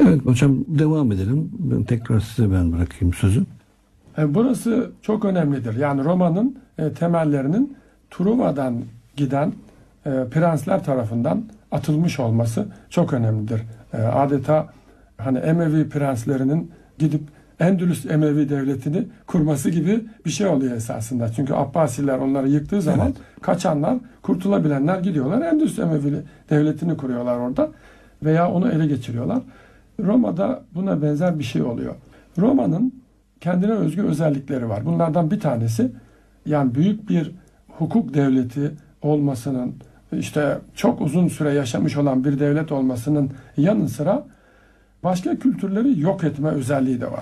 Evet hocam, devam edelim. Tekrar size bırakayım sözü. Burası çok önemlidir. Yani Roma'nın temellerinin Truva'dan giden prensler tarafından atılmış olması çok önemlidir. Adeta hani Emevi prenslerinin gidip Endülüs Emevi devletini kurması gibi bir şey oluyor esasında. Çünkü Abbasiler onları yıktığı zaman kaçanlar, kurtulabilenler gidiyorlar. Endülüs Emevi devletini kuruyorlar orada veya onu ele geçiriyorlar. Roma'da buna benzer bir şey oluyor. Roma'nın kendine özgü özellikleri var. Bunlardan bir tanesi, yani büyük bir hukuk devleti olmasının, işte çok uzun süre yaşamış olan bir devlet olmasının yanı sıra başka kültürleri yok etme özelliği de var.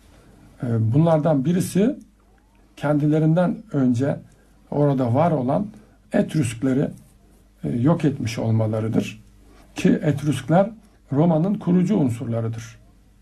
Bunlardan birisi kendilerinden önce orada var olan Etrüskleri yok etmiş olmalarıdır. Ki Etrüskler Roma'nın kurucu unsurlarıdır.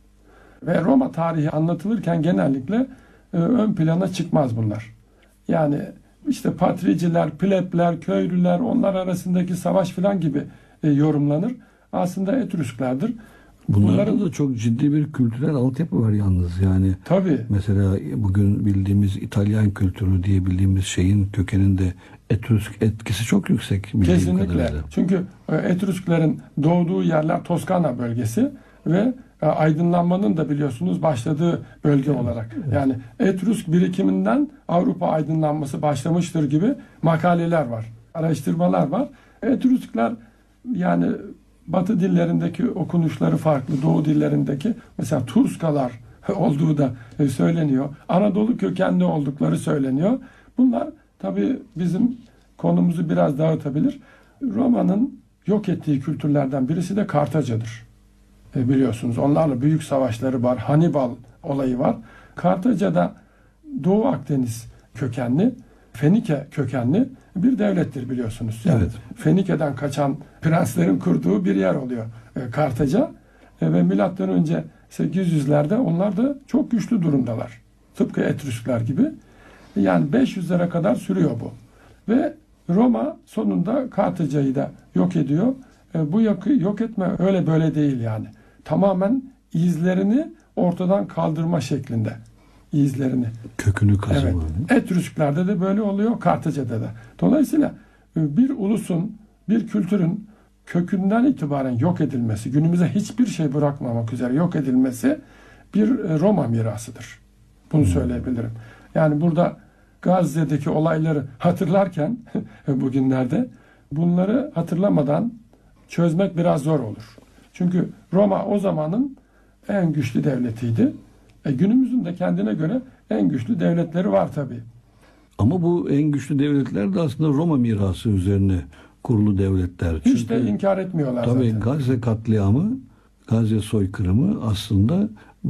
Ve Roma tarihi anlatılırken genellikle ön plana çıkmaz bunlar. Yani işte patriciler, plebler, köylüler, onlar arasındaki savaş filan gibi yorumlanır. Aslında Etrüsklerdir. Bunlarda da çok ciddi bir kültürel altyapı var yalnız yani. Tabii. Mesela bugün bildiğimiz İtalyan kültürü diye bildiğimiz şeyin kökeninde Etrüsk etkisi çok yüksek. Kesinlikle. Kadarıyla. Çünkü Etrüsklerin doğduğu yerler Toskana bölgesi ve aydınlanmanın da biliyorsunuz başladığı bölge olarak. Evet. Yani Etrüsk birikiminden Avrupa aydınlanması başlamıştır gibi makaleler var, araştırmalar var. Etrüskler yani Batı dillerindeki okunuşları farklı, Doğu dillerindeki mesela Turskalar olduğu da söyleniyor. Anadolu kökenli oldukları söyleniyor. Bunlar tabii bizim konumuzu biraz dağıtabilir. Roma'nın yok ettiği kültürlerden birisi de Kartaca'dır. Biliyorsunuz onlarla büyük savaşları var. Hannibal olayı var. Kartaca'da Doğu Akdeniz kökenli, Fenike kökenli bir devlettir biliyorsunuz. Yani evet. Fenike'den kaçan prenslerin kurduğu bir yer oluyor Kartaca. Ve milattan önce 800'lerde onlar da çok güçlü durumdalar. Tıpkı Etrüskler gibi. Yani 500'lere kadar sürüyor bu. Ve Roma sonunda Kartaca'yı da yok ediyor. Bu yok etme öyle böyle değil yani. Tamamen izlerini ortadan kaldırma şeklinde. İzlerini. Kökünü kazıma. Evet. Etrüsklerde de böyle oluyor, Kartaca'da da. Dolayısıyla bir ulusun, bir kültürün kökünden itibaren yok edilmesi, günümüze hiçbir şey bırakmamak üzere yok edilmesi bir Roma mirasıdır. Bunu söyleyebilirim. Yani burada Gazze'deki olayları hatırlarken bugünlerde bunları hatırlamadan çözmek biraz zor olur. Çünkü Roma o zamanın en güçlü devletiydi. Günümüzün de kendine göre en güçlü devletleri var tabii. Ama bu en güçlü devletler de aslında Roma mirası üzerine kurulu devletler. Hiç de inkar etmiyorlar tabii zaten. Gazze katliamı, Gazze soykırımı aslında